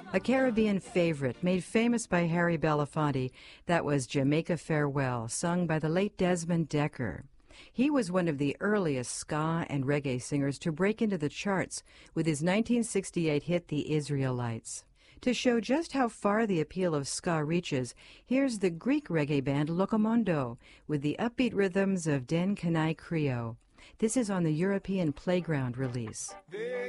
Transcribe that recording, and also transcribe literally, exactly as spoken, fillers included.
A Caribbean favorite made famous by Harry Belafonte, that was Jamaica Farewell, sung by the late Desmond Dekker. He was one of the earliest ska and reggae singers to break into the charts with his nineteen sixty-eight hit The Israelites. To show just how far the appeal of ska reaches, here's the Greek reggae band Locomondo with the upbeat rhythms of Den Kanai Krio. This is on the European Playground release.